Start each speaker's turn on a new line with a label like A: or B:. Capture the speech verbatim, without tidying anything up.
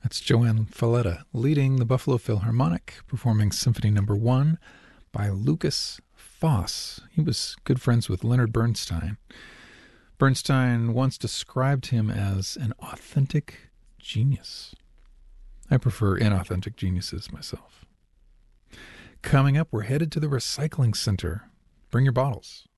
A: That's Joanne Falletta leading the Buffalo Philharmonic, performing Symphony Number One by Lukas Foss. He was good friends with Leonard Bernstein. Bernstein once described him as an authentic genius. I prefer inauthentic geniuses myself. Coming up, we're headed to the recycling center. Bring your bottles.